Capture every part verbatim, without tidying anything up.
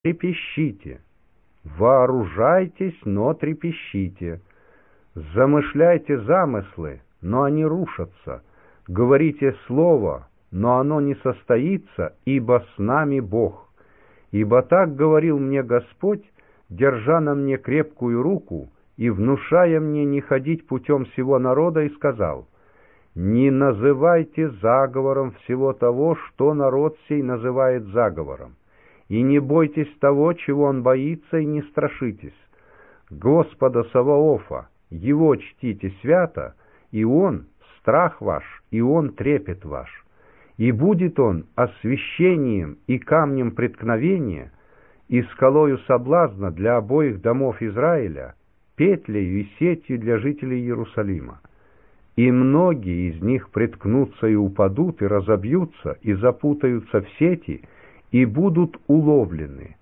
трепещите, вооружайтесь, но трепещите, замышляйте замыслы, но они рушатся, говорите слово, но оно не состоится, ибо с нами Бог. Ибо так говорил мне Господь, держа на мне крепкую руку и внушая мне не ходить путем всего народа, и сказал: не называйте заговором всего того, что народ сей называет заговором, и не бойтесь того, чего он боится, и не страшитесь. Господа Саваофа, Его чтите свято, и Он — страх ваш, и Он — трепет ваш. И будет Он освящением и камнем преткновения, и скалою соблазна для обоих домов Израиля, петлею и сетью для жителей Иерусалима. И многие из них приткнутся и упадут, и разобьются, и запутаются в сети, и будут уловлены.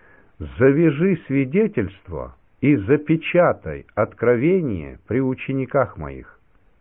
Завяжи свидетельство и запечатай откровение при учениках моих.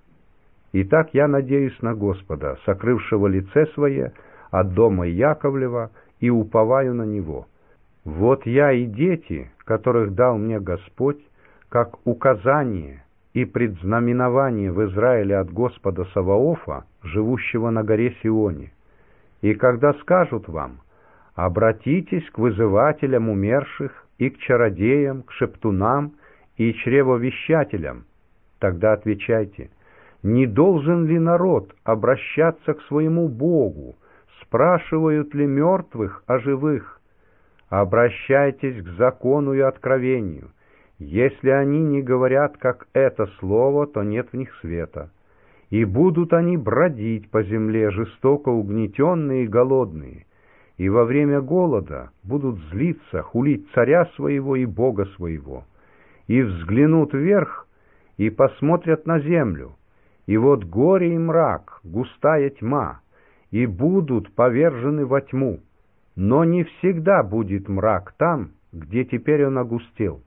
Итак, я надеюсь на Господа, сокрывшего лице свое от дома Яковлева, и уповаю на Него. Вот я и дети, которых дал мне Господь, как указание и предзнаменование в Израиле от Господа Саваофа, живущего на горе Сионе. И когда скажут вам: обратитесь к вызывателям умерших и к чародеям, к шептунам и чревовещателям, тогда отвечайте: не должен ли народ обращаться к своему Богу? Спрашивают ли мертвых о живых? Обращайтесь к закону и откровению. Если они не говорят, как это слово, то нет в них света. И будут они бродить по земле, жестоко угнетенные и голодные, и во время голода будут злиться, хулить царя своего и Бога своего, и взглянут вверх, и посмотрят на землю, и вот горе и мрак, густая тьма, и будут повержены во тьму, но не всегда будет мрак там, где теперь он огустел.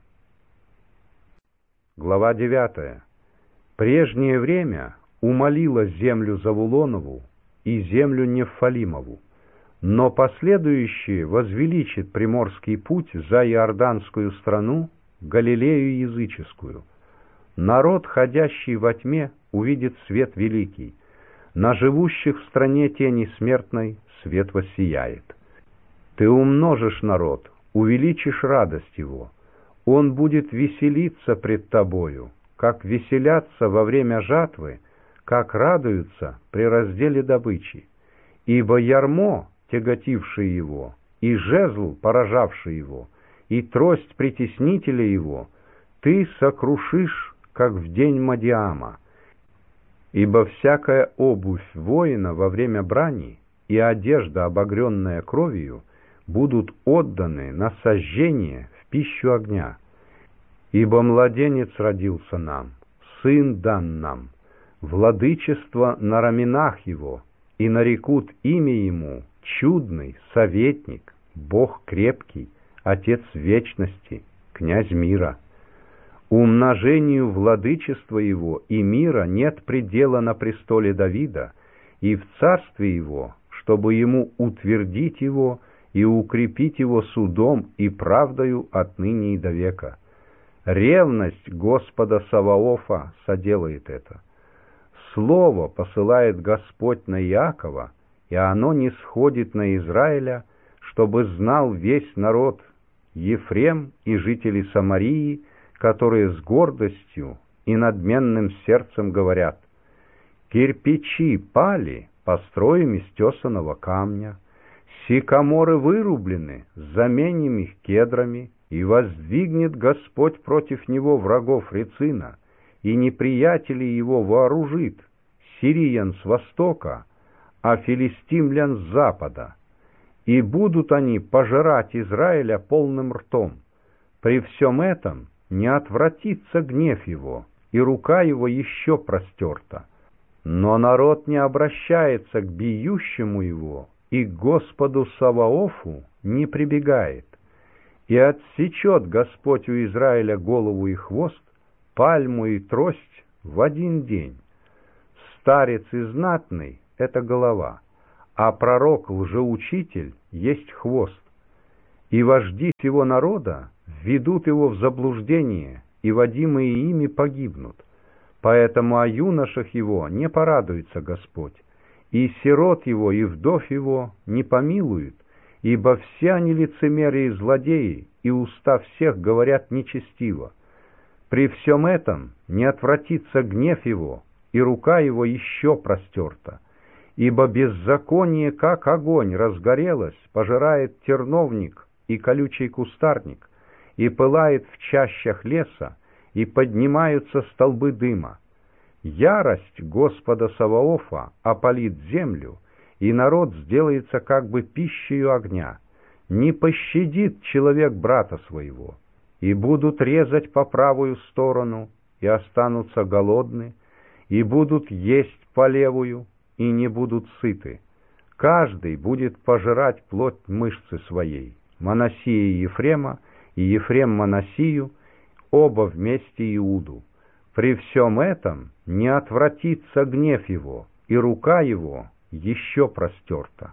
Глава девятая. Прежнее время умолила землю Завулонову и землю Нефалимову, но последующее возвеличит приморский путь за Иорданскую страну, Галилею языческую. Народ, ходящий во тьме, увидит свет великий, на живущих в стране тени смертной свет воссияет. Ты умножишь народ, увеличишь радость его. Он будет веселиться пред тобою, как веселятся во время жатвы, как радуются при разделе добычи. Ибо ярмо, тяготившее его, и жезл, поражавший его, и трость притеснителя его, ты сокрушишь, как в день Мадиама. Ибо всякая обувь воина во время брани и одежда, обогренная кровью, будут отданы на сожжение в пищу огня. Ибо младенец родился нам, сын дан нам, владычество на раменах его, и нарекут имя ему чудный, советник, Бог крепкий, Отец вечности, князь мира. Умножению владычества его и мира нет предела на престоле Давида, и в царстве его, чтобы ему утвердить его и укрепить его судом и правдою отныне и до века. Ревность Господа Саваофа соделает это. Слово посылает Господь на Иакова, и оно не сходит на Израиля, чтобы знал весь народ, Ефрем и жители Самарии, которые с гордостью и надменным сердцем говорят: кирпичи пали, построим из тесаного камня, сикаморы вырублены, заменим их кедрами, и воздвигнет Господь против него врагов Рецина, и неприятелей его вооружит, сириян с востока, а филистимлян с запада. И будут они пожирать Израиля полным ртом. При всем этом не отвратится гнев его, и рука его еще простерта. Но народ не обращается к бьющему его, и к Господу Саваофу не прибегает. И отсечет Господь у Израиля голову и хвост, пальму и трость в один день. Старец и знатный — это голова, а пророк-лжеучитель есть хвост. и вожди сего народа введут его в заблуждение, и водимые ими погибнут. Поэтому о юношах его не порадуется Господь, и сирот его, и вдов его не помилует, ибо все они лицемеры и злодеи, и уста всех говорят нечестиво. При всем этом не отвратится гнев его, и рука его еще простерта. Ибо беззаконие, как огонь, разгорелось, пожирает терновник и колючий кустарник, и пылает в чащах леса, и поднимаются столбы дыма. Ярость Господа Саваофа опалит землю, и народ сделается как бы пищею огня. Не пощадит человек брата своего, и будут резать по правую сторону, и останутся голодны, и будут есть по левую, и не будут сыты. Каждый будет пожирать плоть мышцы своей, Манассия Ефрема, и Ефрем Манассию, оба вместе Иуду. При всем этом не отвратится гнев его, и рука его еще простерта.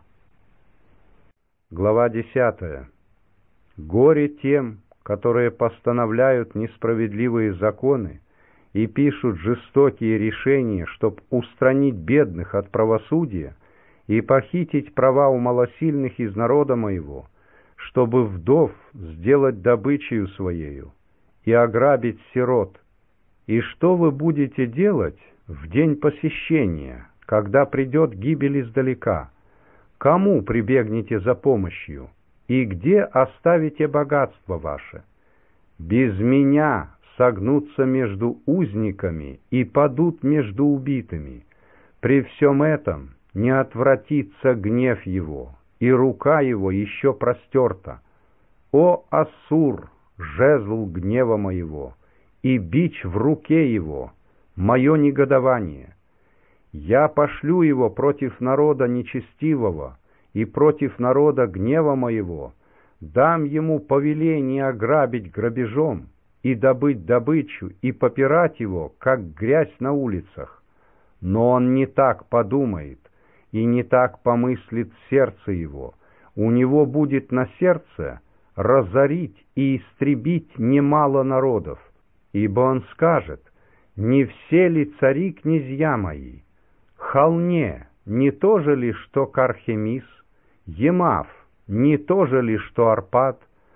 Глава десятая. Горе тем, которые постановляют несправедливые законы и пишут жестокие решения, чтоб устранить бедных от правосудия и похитить права у малосильных из народа моего, чтобы вдов сделать добычею своею и ограбить сирот. И что вы будете делать в день посещения, когда придет гибель издалека? Кому прибегнете за помощью? И где оставите богатство ваше? Без меня согнутся между узниками и падут между убитыми. При всем этом не отвратится гнев его, и рука его еще простерта. О, Ассур, жезл гнева моего, и бич в руке его, мое негодование! Я пошлю его против народа нечестивого и против народа гнева моего, дам ему повеление ограбить грабежом и добыть добычу и попирать его, как грязь на улицах. Но он не так подумает и не так помыслит сердце его. У него будет на сердце разорить и истребить немало народов, ибо он скажет: не все ли цари князья мои? Холне не то же ли, что Кархемис, Емав не то же ли, что Арпад,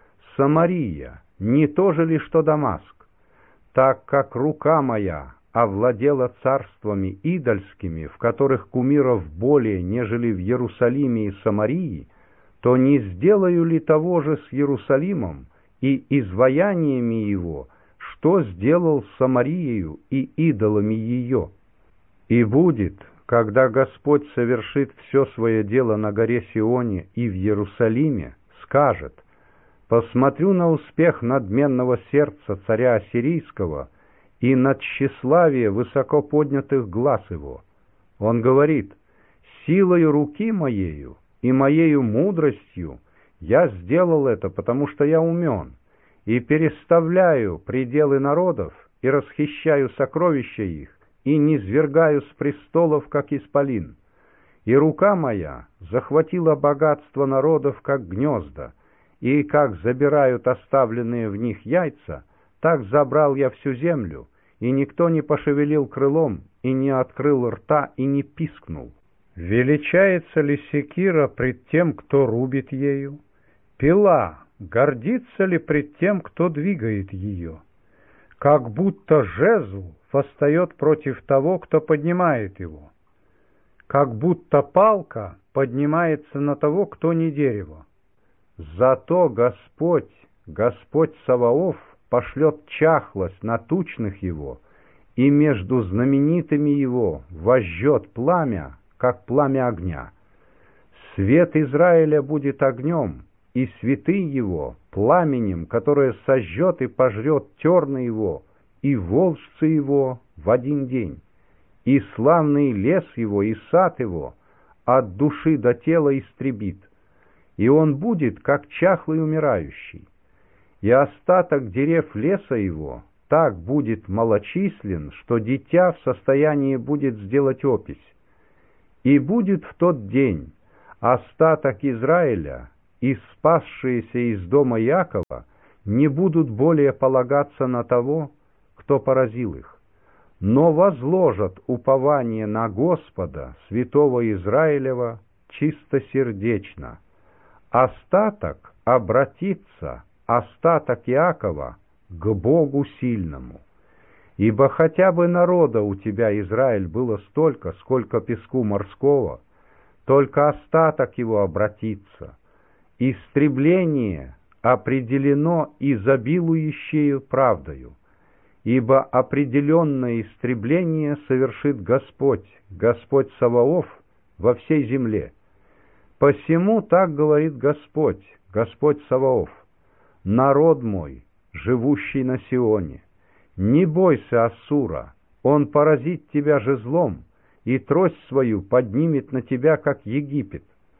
Самария не то же ли, что Дамаск? Так как рука моя овладела царствами идольскими, в которых кумиров более, нежели в Иерусалиме и Самарии, то не сделаю ли того же с Иерусалимом и изваяниями его, что сделал с Самарией и идолами ее? И будет, когда Господь совершит все свое дело на горе Сионе и в Иерусалиме, скажет: «Посмотрю на успех надменного сердца царя Ассирийского и на тщеславие высоко поднятых глаз его». Он говорит: «Силою руки моею и моею мудростью я сделал это, потому что я умен, и переставляю пределы народов, и расхищаю сокровища их, и низвергаю с престолов, как исполин. И рука моя захватила богатство народов, как гнезда, и как забирают оставленные в них яйца, так забрал я всю землю, и никто не пошевелил крылом, и не открыл рта, и не пискнул. Величается ли секира пред тем, кто рубит ею? Пила гордится ли пред тем, кто двигает ее? Как будто жезл восстает против того, кто поднимает его, как будто палка поднимается на того, кто не дерево. Зато Господь, Господь Саваоф, пошлет чахлость на тучных его, и между знаменитыми его возжжет пламя, как пламя огня. Свет Израиля будет огнем, и святый его пламенем, которое сожжет и пожрет терны его, и волжцы его в один день, и славный лес его, и сад его от души до тела истребит, и он будет, как чахлый умирающий, и остаток дерев леса его так будет малочислен, что дитя в состоянии будет сделать опись. И будет в тот день остаток Израиля и спасшиеся из дома Якова не будут более полагаться на того, кто поразил их, но возложат упование на Господа, святого Израилева, чистосердечно. Остаток обратится, остаток Иакова, к Богу сильному. Ибо хотя бы народа у тебя, Израиль, было столько, сколько песку морского, только остаток его обратится. Истребление определено изобилующею правдою, ибо определенное истребление совершит Господь, Господь Саваоф, во всей земле. Посему так говорит Господь, Господь Саваоф: народ мой, живущий на Сионе, не бойся Ассура, он поразит тебя жезлом, и трость свою поднимет на тебя, как Египет.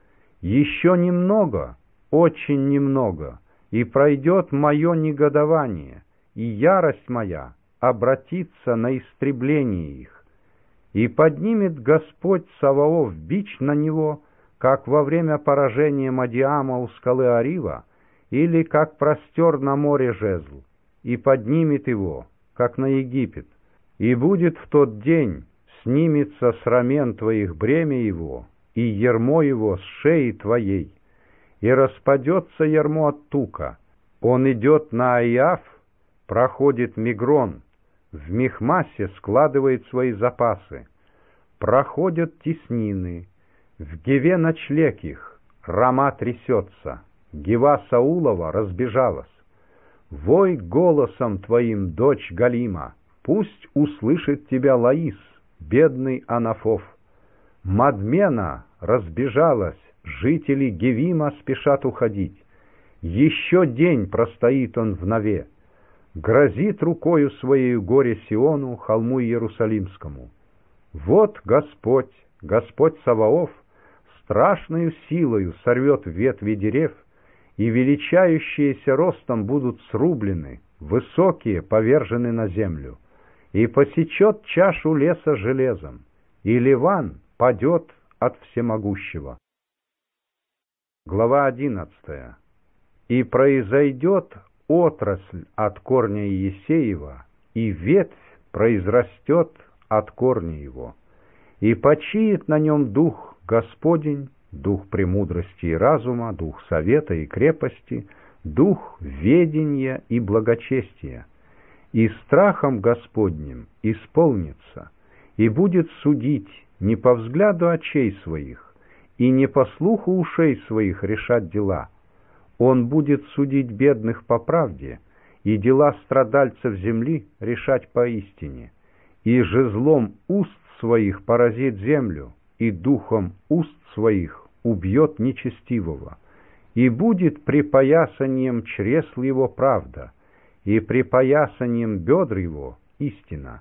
Еще немного, очень немного, и пройдет мое негодование, и ярость моя обратится на истребление их. И поднимет Господь Саваоф бич на него, как во время поражения Мадиама у скалы Арива, или как простер на море жезл, и поднимет его, как на Египет. И будет в тот день, снимется с рамен твоих бремя его, и ярмо его с шеи твоей, и распадется ярмо от тука. Он идет на Аиав, проходит Мигрон, в Михмасе складывает свои запасы, проходят теснины, в Геве ночлег их, Рама трясется, Гева Саулова разбежалась. Вой голосом твоим, дочь Галима, пусть услышит тебя Лаис, бедный Анафов. Мадмена разбежалась, жители Гевима спешат уходить. Еще день простоит он в Нове, грозит рукою своей горе Сиону, холму Иерусалимскому. Вот Господь, Господь Саваоф, страшною силою сорвет ветви дерев, и величающиеся ростом будут срублены, высокие повержены на землю, и посечет чашу леса железом, и Ливан падет от всемогущего. Глава одиннадцатая. И произойдет отрасль от корня Иесеева, и ветвь произрастет от корня его, и почиет на нем дух Господень, дух премудрости и разума, дух совета и крепости, дух ведения и благочестия, и страхом Господним исполнится, и будет судить не по взгляду очей своих, и не по слуху ушей своих решать дела. Он будет судить бедных по правде, и дела страдальцев земли решать поистине, и жезлом уст своих поразит землю, и духом уст своих убьет нечестивого, и будет припоясанием чресл его правда, и припоясанием бедр его истина.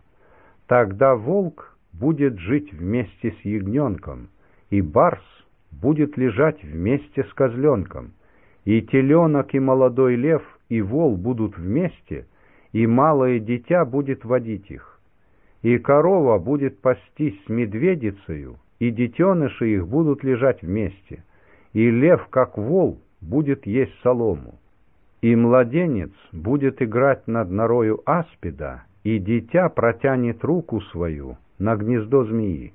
Тогда волк будет жить вместе с ягненком, и барс будет лежать вместе с козленком, и теленок, и молодой лев, и вол будут вместе, и малое дитя будет водить их. И корова будет пастись с медведицею, и детеныши их будут лежать вместе, и лев, как вол, будет есть солому. И младенец будет играть над норою аспида, и дитя протянет руку свою на гнездо змеи.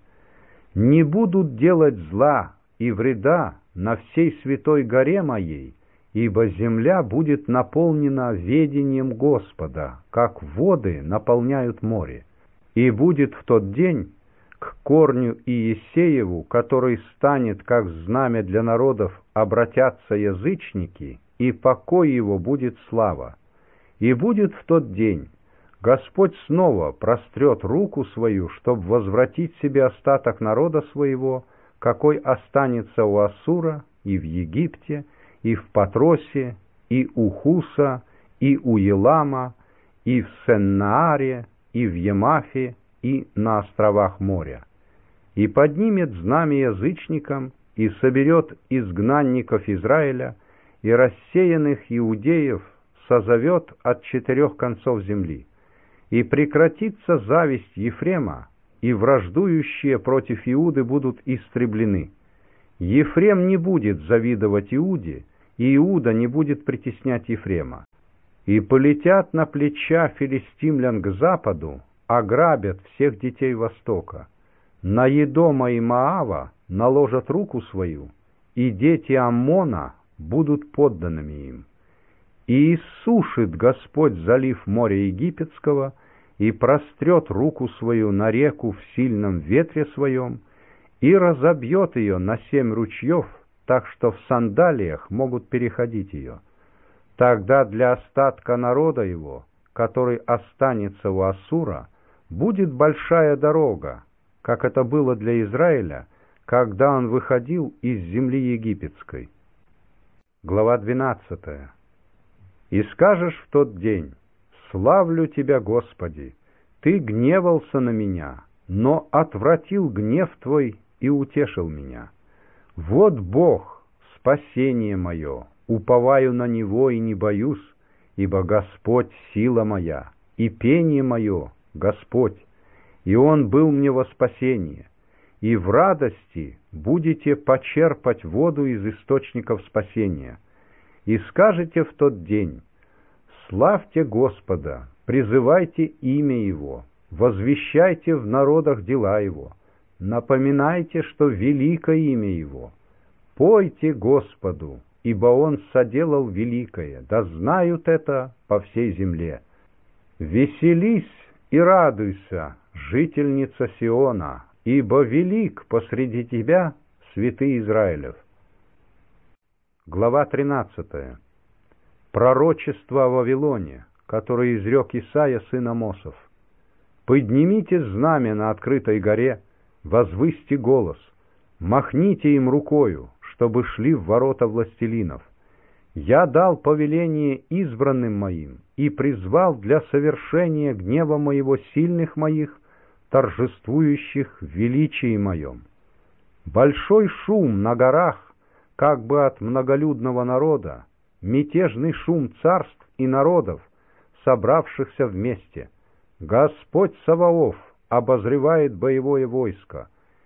Не будут делать зла и вреда на всей святой горе моей, ибо земля будет наполнена ведением Господа, как воды наполняют море. И будет в тот день к корню Иесееву, который станет как знамя для народов, обратятся язычники, и покой его будет слава. И будет в тот день Господь снова прострет руку свою, чтобы возвратить себе остаток народа своего, какой останется у Ассура и в Египте, и в Патросе, и у Хуса, и у Елама, и в Сеннааре, и в Емафе, и на островах моря. И поднимет знамя язычникам, и соберет изгнанников Израиля, и рассеянных иудеев созовет от четырех концов земли. И прекратится зависть Ефрема, и враждующие против Иуды будут истреблены. Ефрем не будет завидовать Иуде, и Иуда не будет притеснять Ефрема. И полетят на плеча филистимлян к западу, ограбят всех детей Востока. На Едома и Моава наложат руку свою, и дети Аммона будут подданными им. И иссушит Господь залив моря Египетского, и прострет руку свою на реку в сильном ветре своем, и разобьет ее на семь ручьев, так что в сандалиях могут переходить ее. Тогда для остатка народа его, который останется у Ассура, будет большая дорога, как это было для Израиля, когда он выходил из земли египетской. Глава двенадцатая. «И скажешь в тот день: славлю Тебя, Господи, Ты гневался на меня, но отвратил гнев Твой и утешил меня. Вот Бог, спасение мое, уповаю на Него и не боюсь, ибо Господь сила моя, и пение мое Господь, и Он был мне во спасение. И в радости будете почерпать воду из источников спасения. И скажете в тот день: славьте Господа, призывайте имя Его, возвещайте в народах дела Его, напоминайте, что велико имя Его. Пойте Господу, ибо Он соделал великое, да знают это по всей земле. Веселись и радуйся, жительница Сиона, ибо велик посреди тебя святый Израилев». Глава тринадцатая. Пророчество о Вавилоне, которое изрек Исаия сын Амосов. «Поднимите знамя на открытой горе, возвысьте голос, махните им рукою, чтобы шли в ворота властелинов. Я дал повеление избранным моим и призвал для совершения гнева моего сильных моих, торжествующих в величии моем. Большой шум на горах, как бы от многолюдного народа, мятежный шум царств и народов, собравшихся вместе. Господь Саваоф обозревает боевое войско.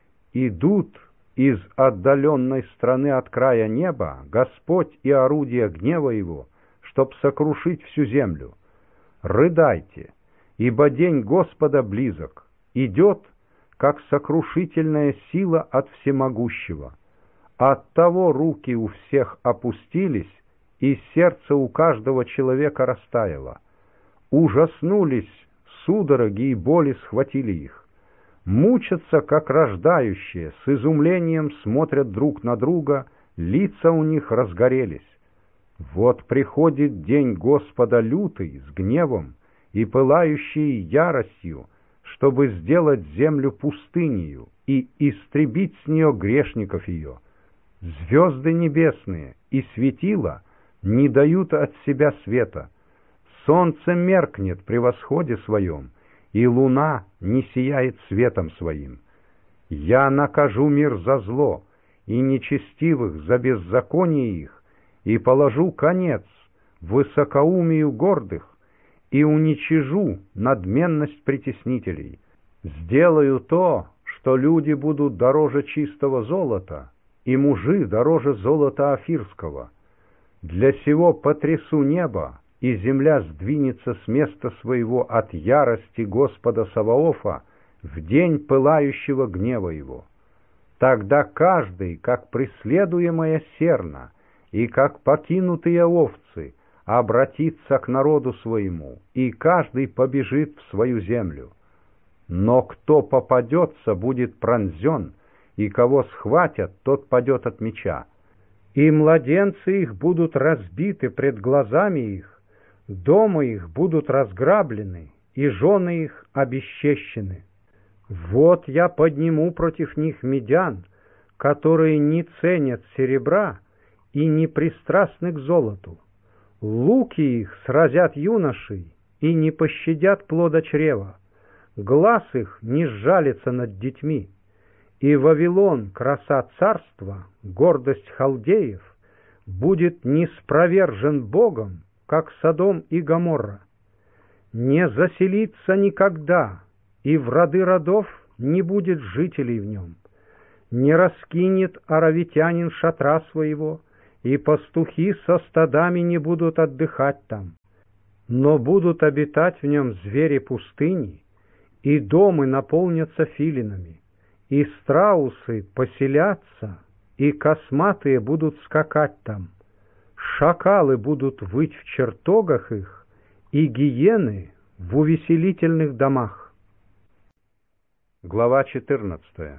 Идут из отдаленной страны от края неба Господь и орудия гнева Его, чтоб сокрушить всю землю. Рыдайте, ибо день Господа близок, идет, как сокрушительная сила от всемогущего. Оттого руки у всех опустились, и сердце у каждого человека растаяло. Ужаснулись, судороги и боли схватили их. Мучатся, как рождающие, с изумлением смотрят друг на друга, лица у них разгорелись. Вот приходит день Господа лютый, с гневом и пылающей яростью, чтобы сделать землю пустынею и истребить с нее грешников ее. Звезды небесные и светила не дают от себя света. Солнце меркнет при восходе своем, и луна не сияет светом своим. Я накажу мир за зло, и нечестивых за беззаконие их, и положу конец высокоумию гордых, и уничижу надменность притеснителей. Сделаю то, что люди будут дороже чистого золота, и мужи дороже золота афирского. Для сего потрясу небо, и земля сдвинется с места своего от ярости Господа Саваофа в день пылающего гнева его. Тогда каждый, как преследуемая серна, и как покинутые овцы, обратится к народу своему, и каждый побежит в свою землю. Но кто попадется, будет пронзен, и кого схватят, тот падет от меча. И младенцы их будут разбиты пред глазами их, дома их будут разграблены, и жены их обесчещены. Вот я подниму против них медян, которые не ценят серебра и не пристрастны к золоту. Луки их сразят юношей и не пощадят плода чрева. Глаз их не сжалится над детьми. И Вавилон, краса царства, гордость халдеев, будет неспровержен Богом, как Содом и Гоморра. Не заселится никогда, и в роды родов не будет жителей в нем. Не раскинет аравитянин шатра своего, и пастухи со стадами не будут отдыхать там, но будут обитать в нем звери пустыни, и домы наполнятся филинами, и страусы поселятся, и косматые будут скакать там, шакалы будут выть в чертогах их, и гиены в увеселительных домах. Глава четырнадцатая.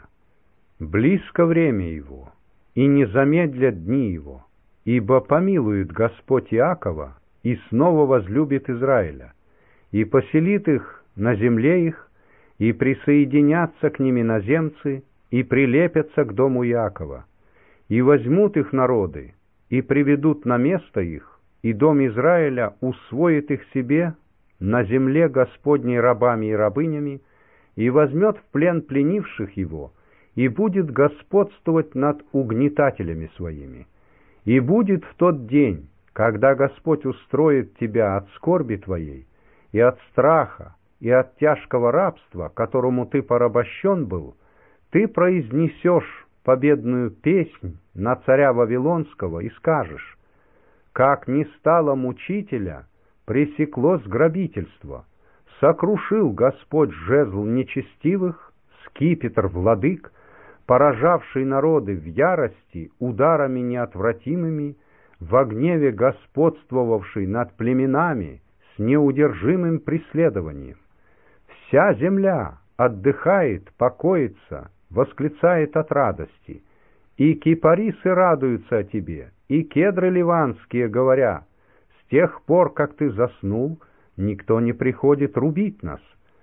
Близко время его, и не замедлят дни его, ибо помилует Господь Иакова, и снова возлюбит Израиля, и поселит их на земле их, и присоединятся к ним иноземцы, и прилепятся к дому Иакова, и возьмут их народы, и приведут на место их, и дом Израиля усвоит их себе на земле Господней рабами и рабынями, и возьмет в плен пленивших его, и будет господствовать над угнетателями своими. И будет в тот день, когда Господь устроит тебя от скорби твоей, и от страха, и от тяжкого рабства, которому ты порабощен был, ты произнесешь победную песнь на царя Вавилонского и скажешь: «Как не стало мучителя, пресеклось грабительство, сокрушил Господь жезл нечестивых, скипетр владык, поражавший народы в ярости ударами неотвратимыми, во гневе господствовавший над племенами с неудержимым преследованием. Вся земля отдыхает, покоится, восклицает от радости, и кипарисы радуются о тебе, и кедры ливанские, говоря: с тех пор, как ты заснул, никто не приходит рубить нас.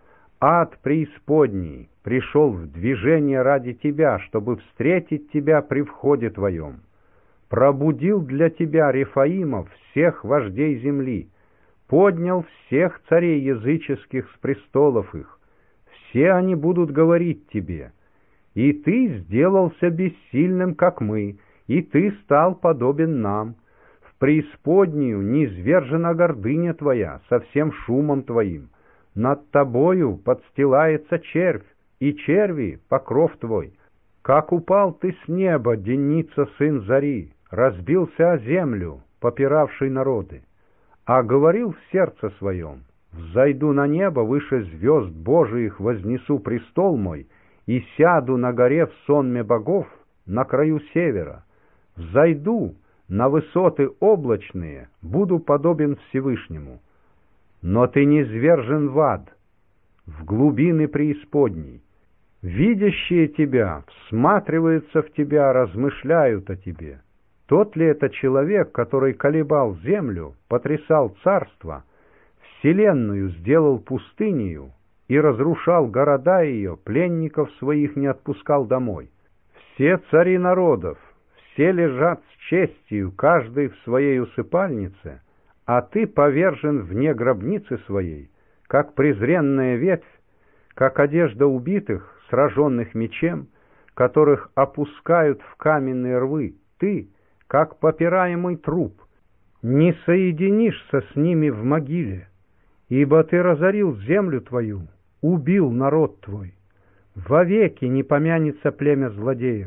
Ад преисподний пришел в движение ради тебя, чтобы встретить тебя при входе твоем. Пробудил для тебя Рефаимов, всех вождей земли, поднял всех царей языческих с престолов их. Все они будут говорить тебе: и ты сделался бессильным, как мы, и ты стал подобен нам. В преисподнюю низвержена гордыня твоя со всем шумом твоим. Над тобою подстилается червь, и черви — покров твой. Как упал ты с неба, Деница, сын зари, разбился о землю, попиравший народы. А говорил в сердце своем: взойду на небо, выше звезд Божиих вознесу престол мой, и сяду на горе в сонме богов на краю севера. Взойду на высоты облачные, буду подобен Всевышнему. Но ты низвержен в ад, в глубины преисподней. Видящие тебя всматриваются в тебя, размышляют о тебе. Тот ли это человек, который колебал землю, потрясал царство, вселенную сделал пустынею и разрушал города ее, пленников своих не отпускал домой? Все цари народов, все лежат с честью, каждый в своей усыпальнице, а ты повержен вне гробницы своей, как презренная ветвь, как одежда убитых, сраженных мечем, которых опускают в каменные рвы. Ты, как попираемый труп, не соединишься с ними в могиле, ибо ты разорил землю твою, убил народ твой. Вовеки не помянется племя злодеев.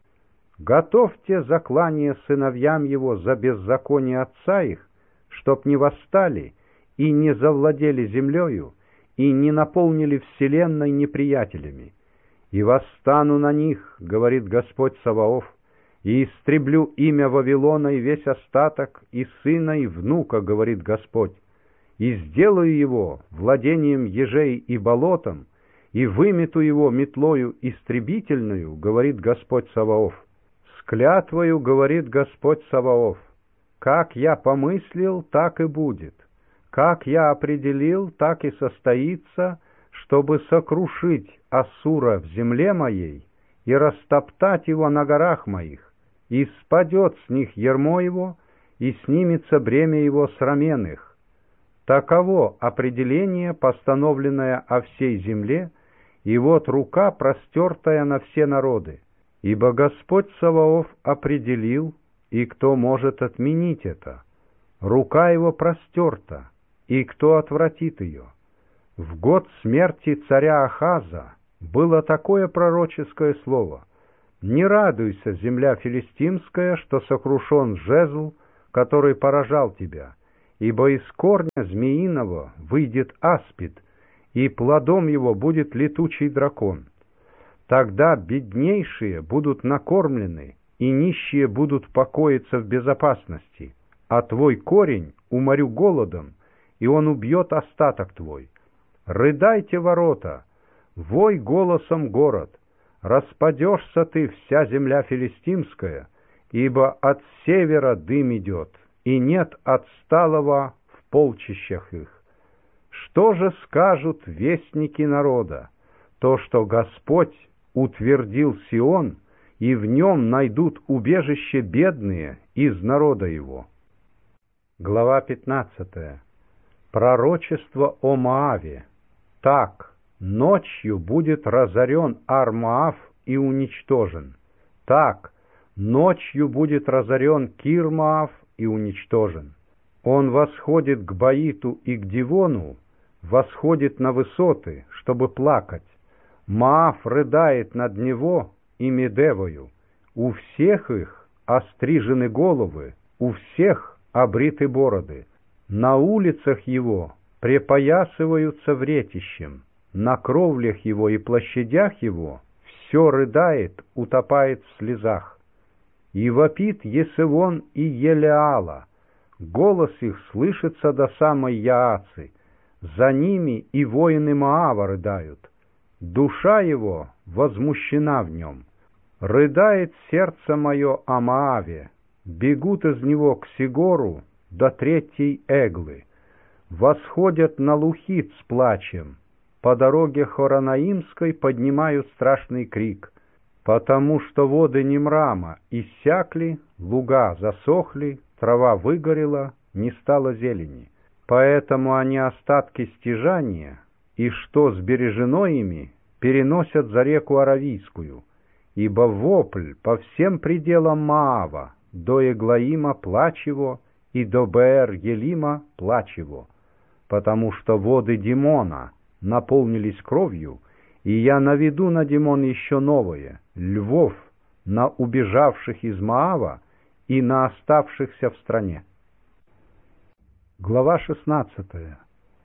Готовьте заклание сыновьям его за беззаконие отца их, чтоб не восстали и не завладели землею, и не наполнили вселенной неприятелями. И восстану на них, говорит Господь Саваоф, и истреблю имя Вавилона и весь остаток, и сына, и внука, говорит Господь, и сделаю его владением ежей и болотом, и вымету его метлою истребительную, говорит Господь Саваоф. С клятвою, говорит Господь Саваоф, как я помыслил, так и будет, как я определил, так и состоится, чтобы сокрушить Ассура в земле моей и растоптать его на горах моих, и спадет с них ярмо его, и снимется бремя его с рамен их. Таково определение, постановленное о всей земле, и вот рука, простертая на все народы. Ибо Господь Саваоф определил, и кто может отменить это? Рука его простерта, и кто отвратит ее? В год смерти царя Ахаза было такое пророческое слово: Не радуйся, земля филистимская, что сокрушен жезл, который поражал тебя, ибо из корня змеиного выйдет аспид, и плодом его будет летучий дракон. Тогда беднейшие будут накормлены, и нищие будут покоиться в безопасности, а твой корень уморю голодом, и он убьет остаток твой. Рыдайте ворота, вой голосом город, распадешься ты, вся земля филистимская, ибо от севера дым идет, и нет отсталого в полчищах их. Что же скажут вестники народа? То, что Господь утвердил Сион, и в нем найдут убежище бедные из народа его. Глава пятнадцатая. Пророчество о Моаве. Так, ночью будет разорен Ар-Моав и уничтожен. Так, ночью будет разорен Кир-Моав и уничтожен. Он восходит к Баиту и к Дивону, восходит на высоты, чтобы плакать. Моав рыдает над него и Медевою. У всех их острижены головы, у всех обриты бороды. На улицах его препоясываются вретищем, на кровлях его и площадях его все рыдает, утопает в слезах. И вопит Есевон и Елеала, голос их слышится до самой Яацы, за ними и воины Моава рыдают. Душа его возмущена в нем. Рыдает сердце мое о Моаве, бегут из него к Сигору до третьей Эглы, восходят на Лухит с плачем, по дороге Хоронаимской поднимают страшный крик, потому что воды Нимрама иссякли, луга засохли, трава выгорела, не стало зелени. Поэтому они остатки стяжания, и что сбережено ими, переносят за реку Аравийскую, ибо вопль по всем пределам Моава, до Эглаима плач его, и до Беэр-Елима плач его, потому что воды Димона наполнились кровью, и я наведу на Димон еще новое, львов, на убежавших из Моава и на оставшихся в стране. Глава шестнадцатая.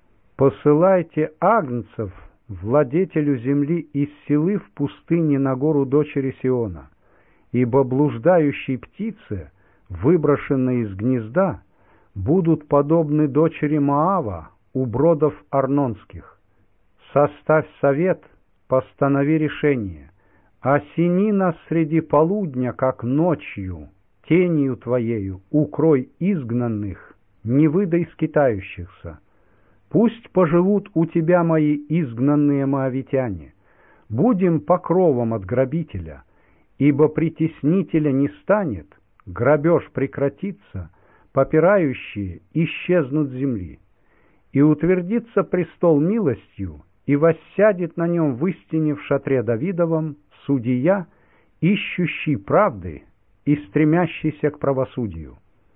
Посылайте агнцев владетелю земли из селы в пустыне на гору дочери Сиона, ибо блуждающей птице, выброшенной из гнезда, будут подобны дочери Моава у бродов Арнонских. Составь совет, постанови решение, осени нас среди полудня, как ночью, тенью твоею укрой изгнанных, не выдай скитающихся. Пусть поживут у тебя мои изгнанные моавитяне. Будем покровом от грабителя, ибо притеснителя не станет, грабеж прекратится, попирающие исчезнут с земли. И утвердится престол милостью, и воссядет на нем в истине в шатре Давидовом судья, ищущий правды и стремящийся к правосудию.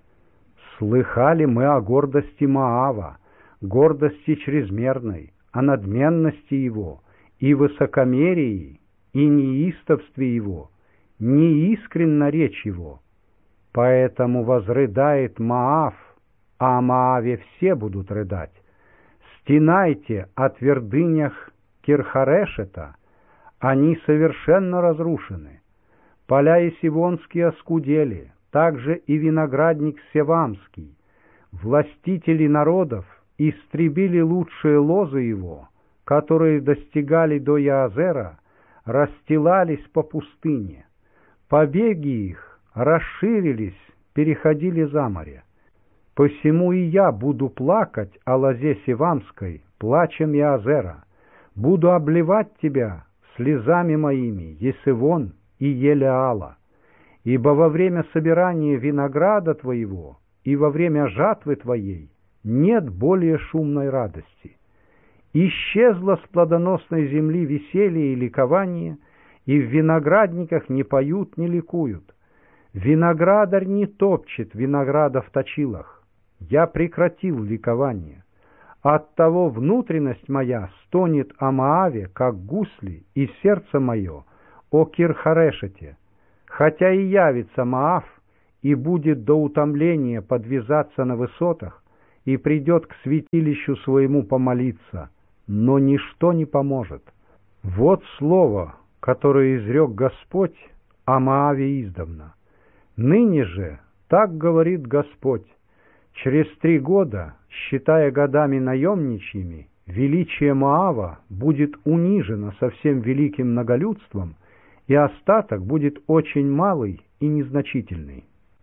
Слыхали мы о гордости Моава, гордости чрезмерной, о надменности его, и высокомерии, и неистовстве его, неискренна речь его. Поэтому возрыдает Моав, а о Моаве все будут рыдать. Стенайте о твердынях Кирхарешета, они совершенно разрушены. Поля Исивонские оскудели, также и виноградник Севамский. Властители народов истребили лучшие лозы его, которые достигали до Яазера, расстилались по пустыне. Побеги их расширились, переходили за море. Посему и я буду плакать о лозе Севамской, плачем Яазера, буду обливать тебя слезами моими, Есевон и Елеала, ибо во время собирания винограда твоего и во время жатвы твоей нет более шумной радости. Исчезло с плодоносной земли веселье и ликование, и в виноградниках не поют, не ликуют. Виноградарь не топчет винограда в точилах. Я прекратил ликование. Оттого внутренность моя стонет о Моаве, как гусли, и сердце мое о Кирхарешете, Хотя и явится Моав, и будет до утомления подвязаться на высотах, и придет к святилищу своему помолиться, но ничто не поможет. Вот слово, которое изрек Господь о Моаве издавна. Ныне же так говорит Господь: через три года, считая годами наемничьими, величие Моава будет унижено со всем великим многолюдством, и остаток будет очень малый и незначительный.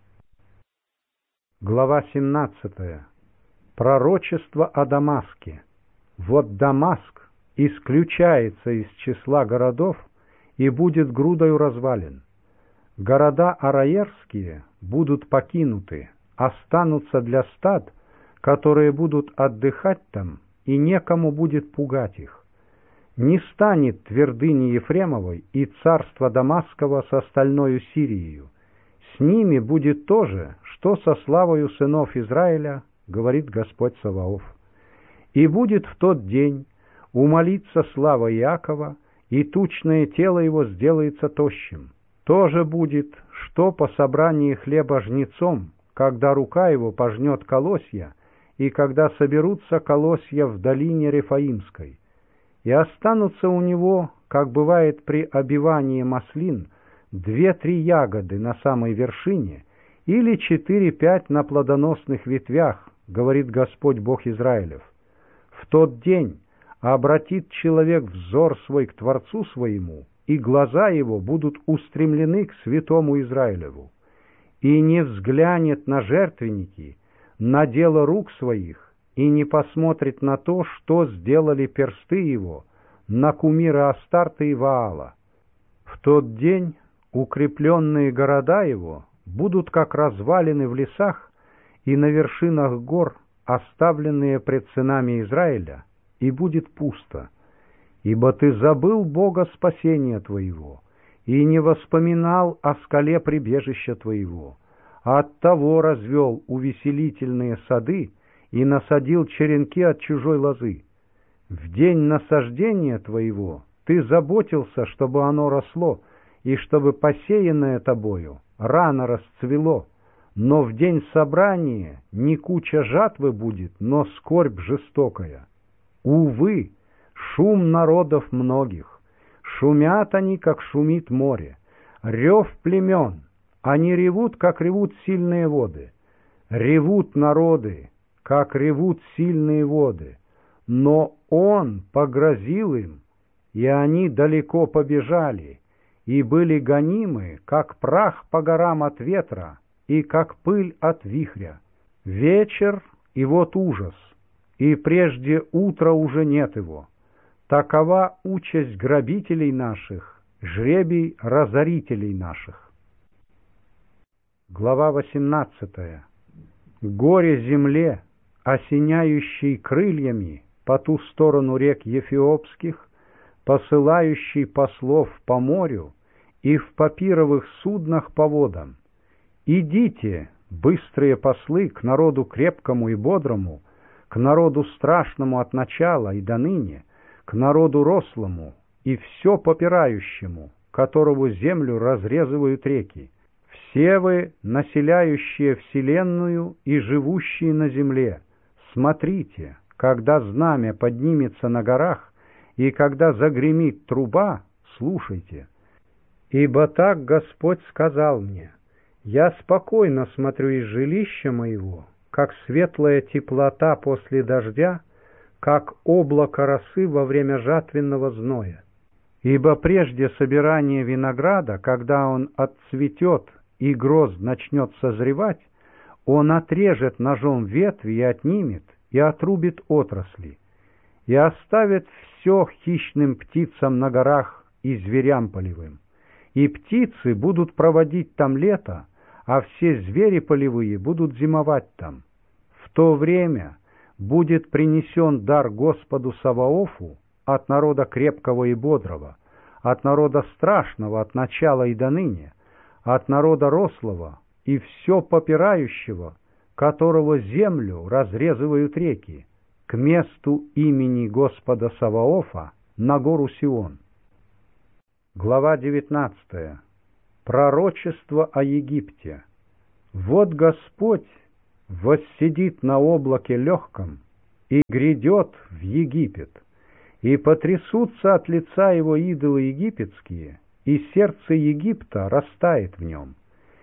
Глава семнадцатая. Пророчество о Дамаске. Вот Дамаск исключается из числа городов и будет грудою развалин. Города араерские будут покинуты, останутся для стад, которые будут отдыхать там, и некому будет пугать их. Не станет твердыни Ефремовой и царства Дамасского с остальною Сирией. С ними будет то же, что со славою сынов Израиля, говорит Господь Саваоф. И будет в тот день умолиться слава Иакова, и тучное тело его сделается тощим. То же будет, что по собрании хлеба жнецом, когда рука его пожнет колосья, и когда соберутся колосья в долине Рефаимской. И останутся у него, как бывает при обивании маслин, две-три ягоды на самой вершине или четыре-пять на плодоносных ветвях, говорит Господь Бог Израилев. В тот день обратит человек взор свой к Творцу своему, и глаза его будут устремлены к святому Израилеву, и не взглянет на жертвенники, на дело рук своих, и не посмотрит на то, что сделали персты его, на кумира Астарта и Ваала. В тот день укрепленные города его будут как развалины в лесах и на вершинах гор, оставленные пред сынами Израиля, и будет пусто. Ибо ты забыл Бога спасения твоего, и не воспоминал о скале прибежища твоего, а оттого развел увеселительные сады и насадил черенки от чужой лозы. В день насаждения твоего ты заботился, чтобы оно росло, и чтобы посеянное тобою рано расцвело, но в день собрания не куча жатвы будет, но скорбь жестокая. Увы, шум народов многих, шумят они, как шумит море, рев племен, они ревут, как ревут сильные воды, ревут народы, как ревут сильные воды, но Он погрозил им, и они далеко побежали, и были гонимы, как прах по горам от ветра, и как пыль от вихря. Вечер, и вот ужас, и прежде утра уже нет его. Такова участь грабителей наших, жребий разорителей наших. Глава восемнадцатая. Горе земле, осеняющей крыльями по ту сторону рек Ефиопских, посылающий послов по морю и в папировых суднах по водам. Идите, быстрые послы, к народу крепкому и бодрому, к народу страшному от начала и до ныне, к народу рослому и все попирающему, которого землю разрезывают реки. Все вы, населяющие вселенную и живущие на земле, смотрите, когда знамя поднимется на горах, и когда загремит труба, слушайте. Ибо так Господь сказал мне: я спокойно смотрю из жилища моего, как светлая теплота после дождя, как облако росы во время жатвенного зноя. Ибо прежде собирания винограда, когда он отцветет и грозд начнет созревать, он отрежет ножом ветви и отнимет, и отрубит отрасли, и оставит все хищным птицам на горах и зверям полевым. И птицы будут проводить там лето, а все звери полевые будут зимовать там. В то время будет принесен дар Господу Саваофу от народа крепкого и бодрого, от народа страшного от начала и до ныне, от народа рослого и все попирающего, которого землю разрезывают реки, к месту имени Господа Саваофа на гору Сион. Глава девятнадцатая. Пророчество о Египте. Вот Господь воссидит на облаке легком и грядет в Египет, и потрясутся от лица его идолы египетские, и сердце Египта растает в нем.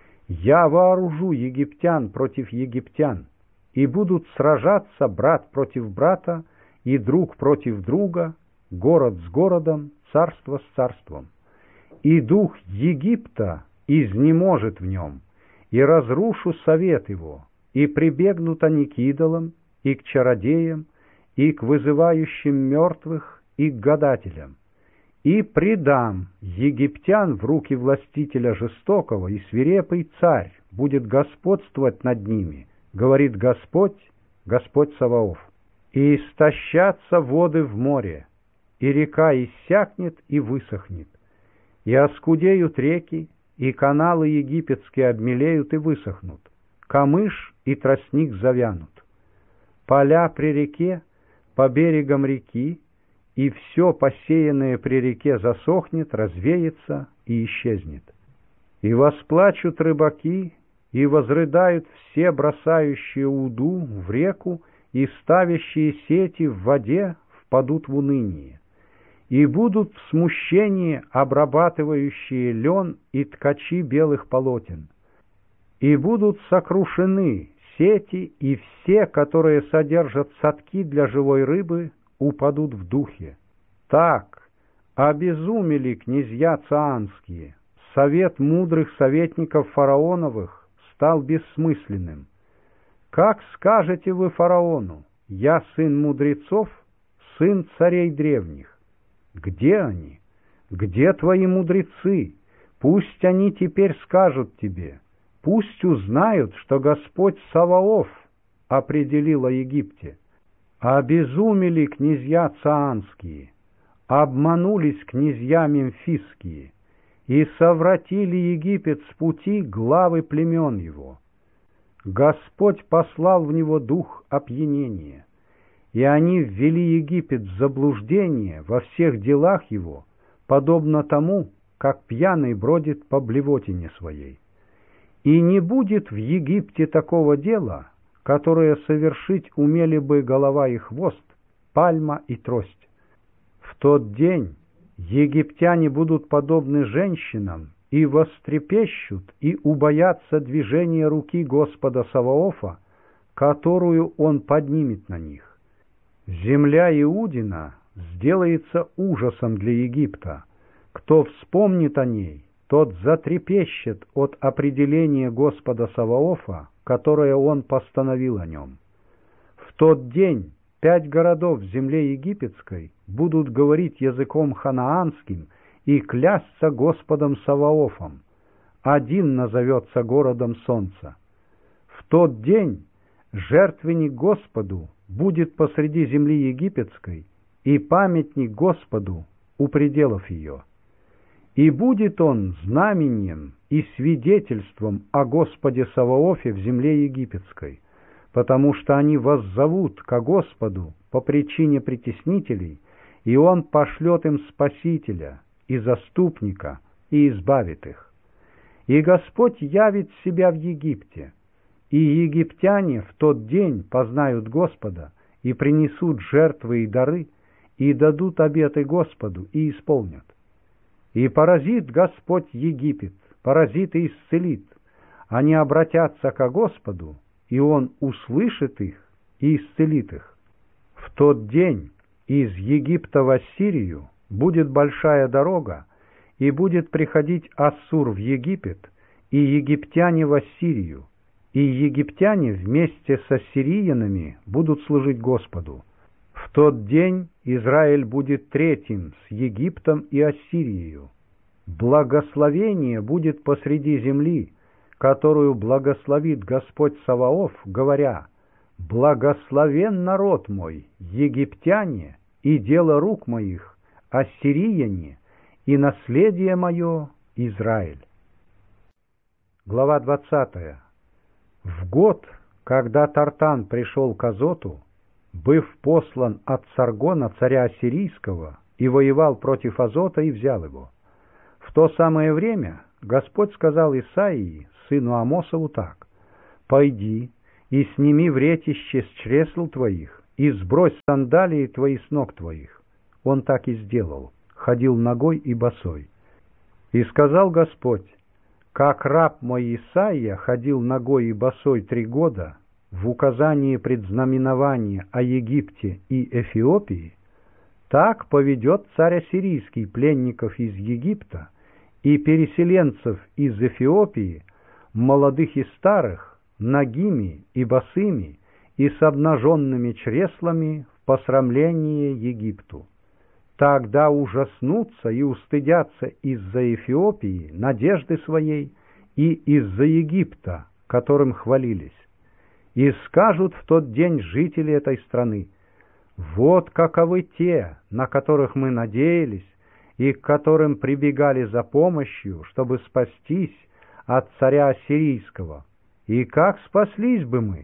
Я вооружу египтян против египтян, и будут сражаться брат против брата, и друг против друга, город с городом, царство с царством. И дух Египта изнеможет в нем, и разрушу совет его, и прибегнут они к идолам, и к чародеям, и к вызывающим мертвых, и к гадателям. И предам египтян в руки властителя жестокого, и свирепый царь будет господствовать над ними, говорит Господь, Господь Саваоф. И истощатся воды в море, и река иссякнет и высохнет, и оскудеют реки, и каналы египетские обмелеют и высохнут, камыш и тростник завянут. Поля при реке, по берегам реки, и все посеянное при реке засохнет, развеется и исчезнет. И восплачут рыбаки, и возрыдают все бросающие уду в реку, и ставящие сети в воде впадут в уныние. И будут в смущении обрабатывающие лен и ткачи белых полотен. И будут сокрушены сети, и все, которые содержат садки для живой рыбы, упадут в духе. Так обезумели князья цаанские, совет мудрых советников фараоновых стал бессмысленным. Как скажете вы фараону: я сын мудрецов, сын царей древних? Где они? Где твои мудрецы? Пусть они теперь скажут тебе, пусть узнают, что Господь Саваоф определил о Египте. Обезумели князья цаанские, обманулись князья мемфисские, и совратили Египет с пути главы племен его. Господь послал в него дух опьянения, и они ввели Египет в заблуждение во всех делах его, подобно тому, как пьяный бродит по блевотине своей. И не будет в Египте такого дела, которое совершить умели бы голова и хвост, пальма и трость. В тот день египтяне будут подобны женщинам, и вострепещут, и убоятся движения руки Господа Саваофа, которую Он поднимет на них. Земля Иудина сделается ужасом для Египта. Кто вспомнит о ней, тот затрепещет от определения Господа Саваофа, которое Он постановил о нем. В тот день пять городов в земле египетской будут говорить языком ханаанским и клясться Господом Саваофом. Один назовется городом солнца. В тот день жертвенник Господу будет посреди земли египетской, и памятник Господу у пределов ее. И будет он знамением и свидетельством о Господе Саваофе в земле египетской, потому что они воззовут ко Господу по причине притеснителей, и Он пошлет им Спасителя и заступника, и избавит их. И Господь явит себя в Египте, и египтяне в тот день познают Господа, и принесут жертвы и дары, и дадут обеты Господу, и исполнят. И поразит Господь Египет, поразит и исцелит. Они обратятся ко Господу, и Он услышит их и исцелит их. В тот день из Египта в Ассирию будет большая дорога, и будет приходить Ассур в Египет, и египтяне в Ассирию, и египтяне вместе с ассириянами будут служить Господу. В тот день Израиль будет третьим с Египтом и Ассирией. Благословение будет посреди земли, которую благословит Господь Саваоф, говоря: «Благословен народ мой, египтяне, и дело рук моих, ассирияне, и наследие мое, Израиль». Глава двадцатая. В год, когда Тартан пришел к Азоту, быв послан от Саргона, царя Ассирийского, и воевал против Азота и взял его. В то самое время, Господь сказал Исаии, сыну Амосову, так: «Пойди и сними вретище с чресл твоих, и сбрось сандалии твои с ног твоих». Он так и сделал, ходил нагой и босой. И сказал Господь: «Как раб мой Исаия ходил нагой и босой три года в указании предзнаменования о Египте и Эфиопии, так поведет царь ассирийский пленников из Египта и переселенцев из Эфиопии, молодых и старых, нагими и босыми, и с обнаженными чреслами в посрамление Египту. Тогда ужаснутся и устыдятся из-за Эфиопии надежды своей и из-за Египта, которым хвалились. И скажут в тот день жители этой страны: вот каковы те, на которых мы надеялись и к которым прибегали за помощью, чтобы спастись от царя ассирийского. И как спаслись бы мы?»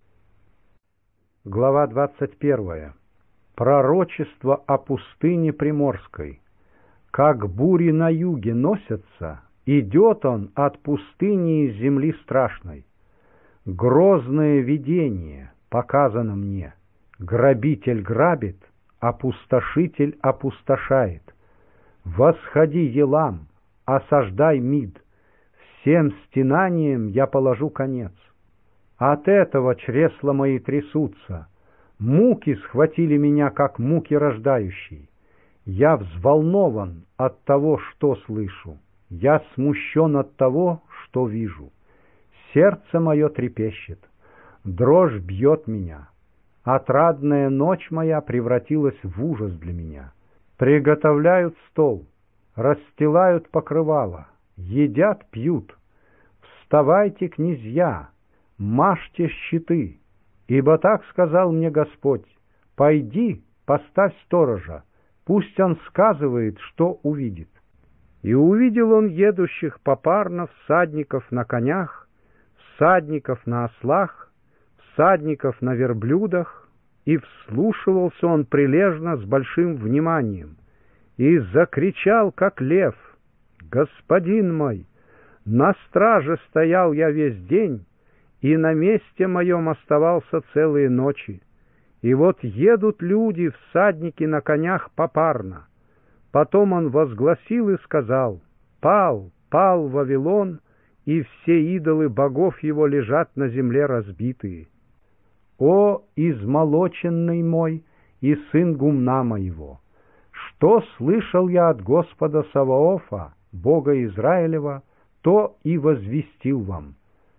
Глава двадцать первая. Пророчество о пустыне Приморской. Как бури на юге носятся, идет он от пустыни из земли страшной. Грозное видение показано мне. Грабитель грабит, опустошитель опустошает. Восходи, Елам, осаждай Мид. Всем стенаниям я положу конец. От этого чресла мои трясутся. Муки схватили меня, как муки рождающей. Я взволнован от того, что слышу. Я смущен от того, что вижу. Сердце мое трепещет. Дрожь бьет меня. Отрадная ночь моя превратилась в ужас для меня. Приготовляют стол, расстилают покрывало, едят, пьют. Вставайте, князья, мажьте щиты, ибо так сказал мне Господь: пойди, поставь сторожа, пусть он сказывает, что увидит. И увидел он едущих попарно всадников на конях, всадников на ослах, всадников на верблюдах, и вслушивался он прилежно с большим вниманием, и закричал, как лев: «Господин мой, на страже стоял я весь день, и на месте моем оставался целые ночи. И вот едут люди, всадники на конях попарно». Потом он возгласил и сказал: «Пал, пал Вавилон, и все идолы богов его лежат на земле разбитые. О, измолоченный мой и сын гумна моего! Что слышал я от Господа Саваофа, Бога Израилева, то и возвестил вам.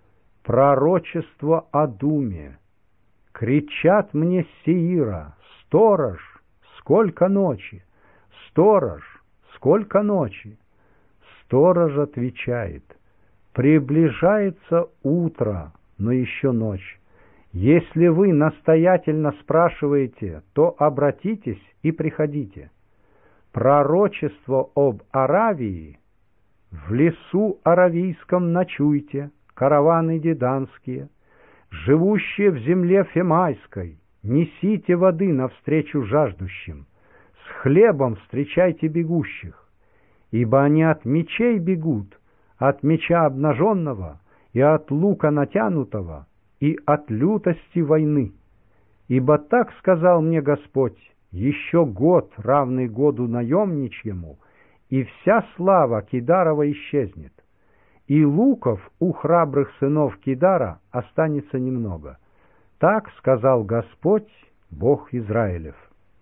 Пророчество о думе. Кричат мне с Сеира: сторож, сколько ночи! Сторож, сколько ночи!» Сторож отвечает: «Приближается утро, но еще ночь. Если вы настоятельно спрашиваете, то обратитесь и приходите. Пророчество об Аравии: в лесу аравийском ночуйте, караваны деданские, живущие в земле Фемайской, несите воды навстречу жаждущим, с хлебом встречайте бегущих, ибо они от мечей бегут, от меча обнаженного и от лука натянутого, и от лютости войны. Ибо так сказал мне Господь: еще год, равный году наемничьему, и вся слава Кидарова исчезнет, и луков у храбрых сынов Кидара останется немного. Так сказал Господь, Бог Израилев».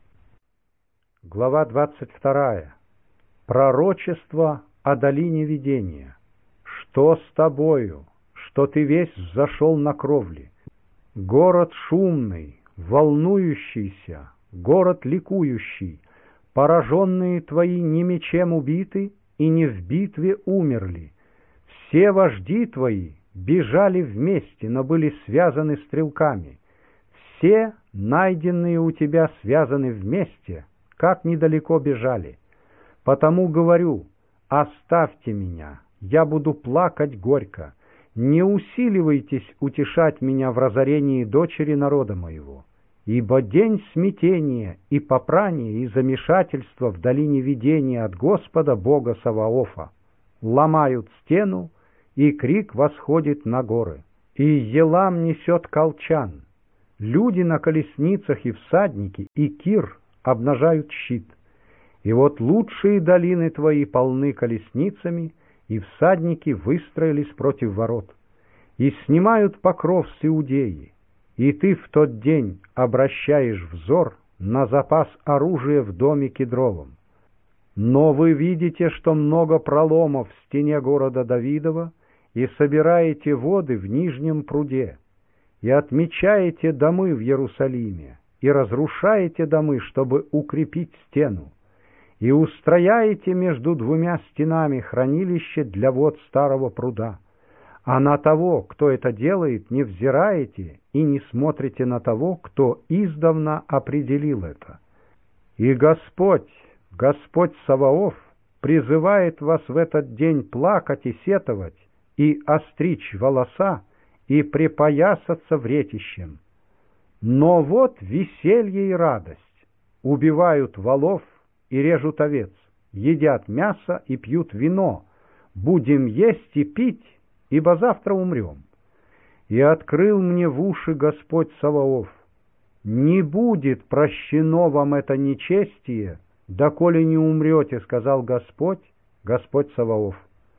Глава двадцать вторая. Пророчество о долине видения. «Что с тобою, что ты весь взошел на кровли? Город шумный, волнующийся, город ликующий, пораженные твои не мечем убиты и не в битве умерли. Все вожди твои бежали вместе, но были связаны стрелками. Все, найденные у тебя, связаны вместе, как недалеко бежали. Потому говорю: оставьте меня, я буду плакать горько. Не усиливайтесь утешать меня в разорении дочери народа моего, ибо день смятения и попрания и замешательства в долине видения от Господа Бога Саваофа. ломают стену, и крик восходит на горы. И Елам несет колчан. Люди на колесницах и всадники, и Кир обнажают щит. И вот лучшие долины твои полны колесницами, и всадники выстроились против ворот. И снимают покров с Иудеи, и ты в тот день обращаешь взор на запас оружия в доме Кедровом. Но вы видите, что много проломов в стене города Давидова, и собираете воды в нижнем пруде, и отмечаете домы в Иерусалиме, и разрушаете домы, чтобы укрепить стену, и устрояете между двумя стенами хранилище для вод старого пруда. А на того, кто это делает, не взираете и не смотрите на того, кто издавна определил это. И Господь, Господь Саваоф, призывает вас в этот день плакать и сетовать, и остричь волоса, и припоясаться вретищем. Но вот веселье и радость. Убивают волов и режут овец, едят мясо и пьют вино. Будем есть и пить, ибо завтра умрем. И открыл мне в уши Господь Саваоф: не будет прощено вам это нечестие, доколе не умрете, сказал Господь, Господь Саваоф.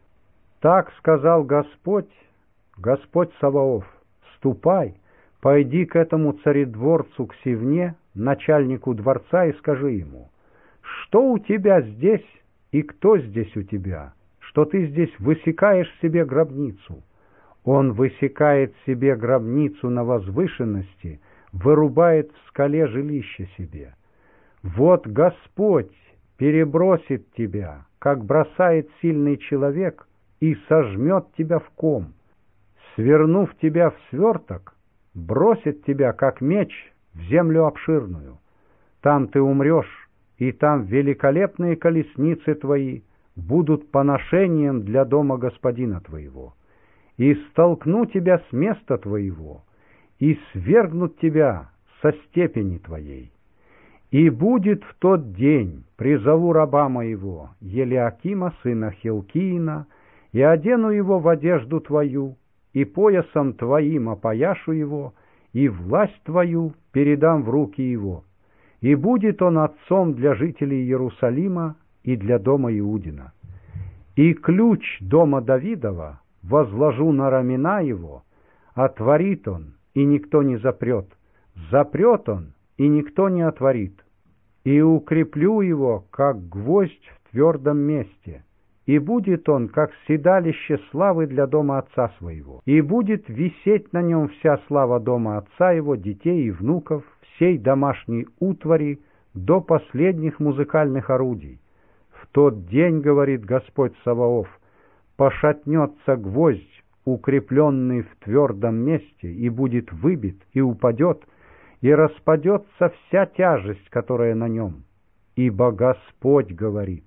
Так сказал Господь, Господь Саваоф: ступай, пойди к этому царедворцу, к Севне, начальнику дворца, и скажи ему: что у тебя здесь и кто здесь у тебя, что ты здесь высекаешь себе гробницу? Он высекает себе гробницу на возвышенности, вырубает в скале жилище себе. Вот Господь перебросит тебя, как бросает сильный человек, и сожмет тебя в ком. Свернув тебя в сверток, бросит тебя, как меч, в землю обширную. Там ты умрешь, и там великолепные колесницы твои будут поношением для дома господина твоего. И столкну тебя с места твоего, и свергнут тебя со степени твоей. И будет в тот день, призову раба моего, Елиакима, сына Хилкиина, и одену его в одежду твою, и поясом твоим опояшу его, и власть твою передам в руки его. И будет он отцом для жителей Иерусалима и для дома Иудина. И ключ дома Давидова возложу на рамена его, отворит он, и никто не запрет, запрет он, и никто не отворит. И укреплю его, как гвоздь в твердом месте, и будет он, как седалище славы для дома отца своего, и будет висеть на нем вся слава дома отца его, детей и внуков, всей домашней утвари, до последних музыкальных орудий. В тот день, говорит Господь Саваоф, пошатнется гвоздь, укрепленный в твердом месте, и будет выбит, и упадет, и распадется вся тяжесть, которая на нем. Ибо Господь говорит.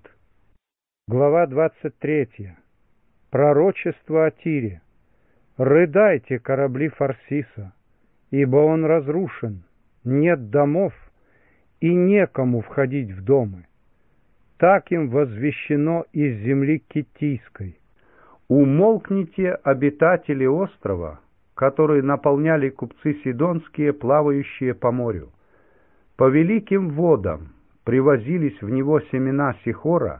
Глава двадцать третья. Пророчество о Тире. «Рыдайте, корабли Фарсиса, ибо он разрушен, нет домов, и некому входить в дома. Так им возвещено из земли Киттийской. Умолкните, обитатели острова, которые наполняли купцы сидонские, плавающие по морю. По великим водам привозились в него семена Сихора,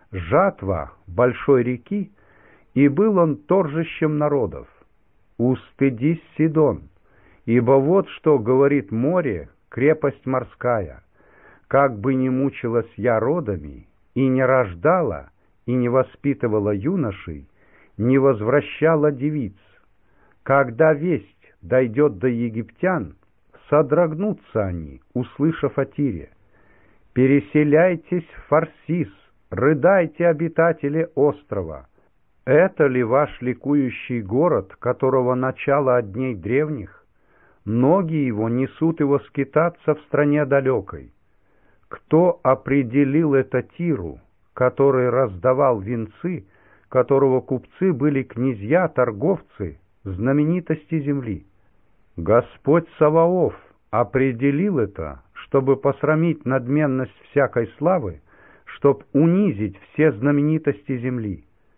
жатва большой реки, и был он торжищем народов. Устыдись, Сидон, ибо вот что говорит море, крепость морская. Как бы ни мучилась я родами, и не рождала, и не воспитывала юношей, не возвращала девиц. Когда весть дойдет до египтян, содрогнутся они, услышав о Тире. Переселяйтесь в Фарсис, рыдайте, обитатели острова. Это ли ваш ликующий город, которого начало от дней древних? Ноги его несут его скитаться в стране далекой. Кто определил это Тиру, который раздавал венцы, которого купцы были князья, торговцы, знаменитости земли? Господь Саваоф определил это, чтобы посрамить надменность всякой славы, чтоб унизить все знаменитости земли.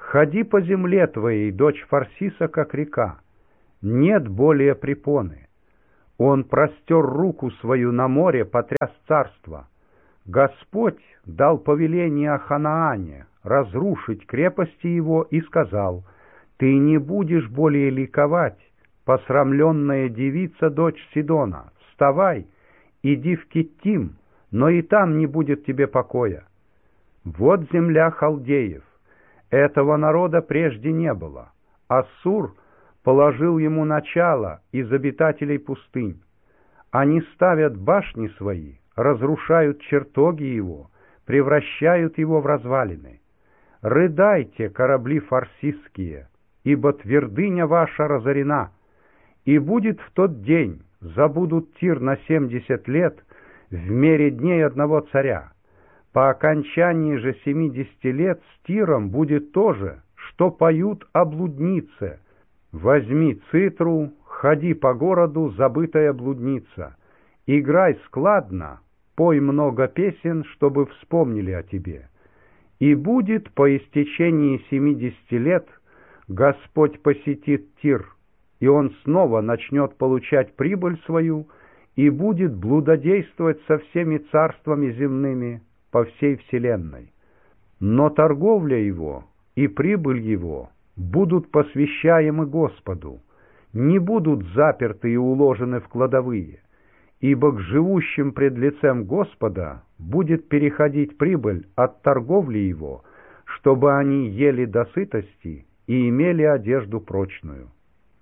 Ходи по земле твоей, дочь Фарсиса, как река. Нет более препоны. Он простер руку свою на море, потряс царство. Господь дал повеление о Ханаане разрушить крепости его и сказал: ты не будешь более ликовать, посрамленная девица, дочь Сидона. Вставай, иди в Киттим, но и там не будет тебе покоя. Вот земля халдеев. Этого народа прежде не было. Ассур положил ему начало из обитателей пустынь. Они ставят башни свои, разрушают чертоги его, превращают его в развалины. Рыдайте, корабли фарсисские, ибо твердыня ваша разорена. И будет в тот день, забудут Тир на семьдесят лет, в мере дней одного царя. По окончании же семидесяти лет с Тиром будет то же, что поют о блуднице. Возьми цитру, ходи по городу, забытая блудница. Играй складно, пой много песен, чтобы вспомнили о тебе. И будет по истечении семидесяти лет Господь посетит Тир, и он снова начнет получать прибыль свою и будет блудодействовать со всеми царствами земными по всей вселенной. Но торговля его и прибыль его будут посвящаемы Господу, не будут заперты и уложены в кладовые, ибо к живущим пред лицем Господа будет переходить прибыль от торговли его, чтобы они ели до сытости и имели одежду прочную.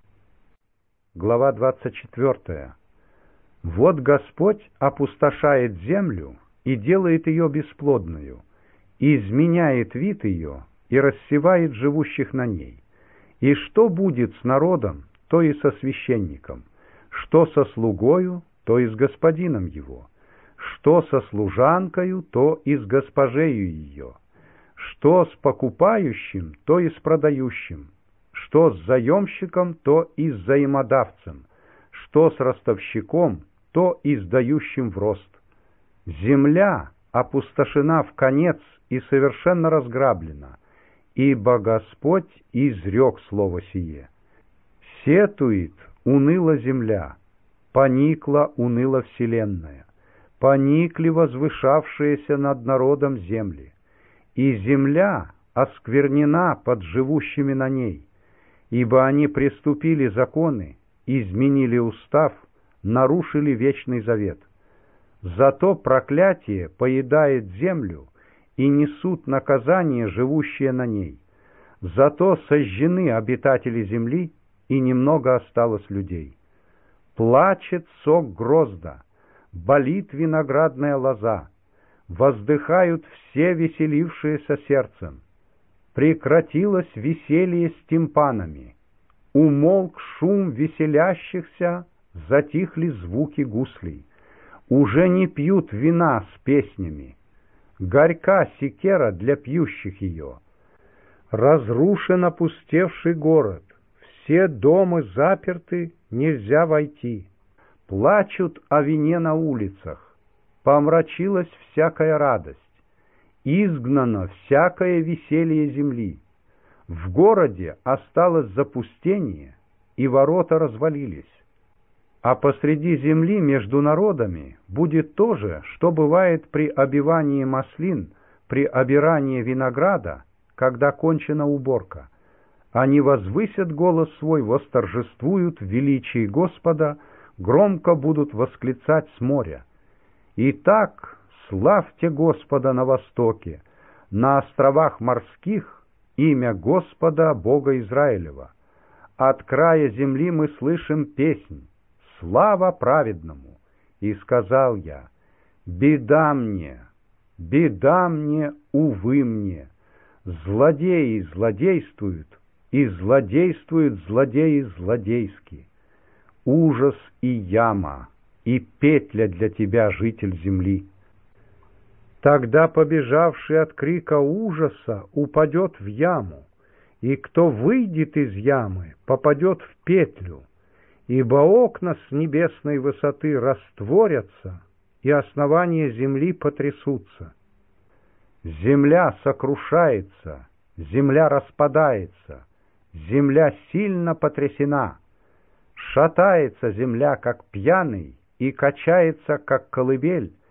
Глава двадцать четвёртая. Вот Господь опустошает землю и делает ее бесплодную, и изменяет вид ее, и рассевает живущих на ней. И что будет с народом, то и со священником, что со слугою, то и с господином его, что со служанкою, то и с госпожею ее, что с покупающим, то и с продающим, что с заемщиком, то и с заимодавцем, что с ростовщиком, то и с дающим в рост. Земля опустошена в конец и совершенно разграблена, ибо Господь изрек слово сие. Сетует уныла земля, поникла уныла вселенная, поникли возвышавшиеся над народом земли, и земля осквернена под живущими на ней, ибо они приступили законы, изменили устав, нарушили вечный завет. Зато проклятие поедает землю, и несут наказание живущие на ней. Зато сожжены обитатели земли, и немного осталось людей. Плачет сок грозда, болит виноградная лоза, воздыхают все веселившиеся сердцем. Прекратилось веселье с тимпанами, умолк шум веселящихся, затихли звуки гуслей. Уже не пьют вина с песнями, горька секера для пьющих ее. Разрушен опустевший город, все дома заперты, нельзя войти. Плачут о вине на улицах, помрачилась всякая радость, изгнано всякое веселье земли. В городе осталось запустение, и ворота развалились. А посреди земли между народами будет то же, что бывает при обивании маслин, при обирании винограда, когда кончена уборка. Они возвысят голос свой, восторжествуют в величии Господа, громко будут восклицать с моря. Итак, славьте Господа на востоке, на островах морских имя Господа Бога Израилева. От края земли мы слышим песнь: слава праведному! И сказал я: беда мне, беда мне, увы мне! Злодеи злодействуют, и злодействуют злодеи злодейски. Ужас и яма, и петля для тебя, житель земли. Тогда побежавший от крика ужаса упадет в яму, и кто выйдет из ямы, попадет в петлю, ибо окна с небесной высоты растворятся, и основания земли потрясутся. Земля сокрушается, земля распадается, земля сильно потрясена. Шатается земля, как пьяный, и качается, как колыбель,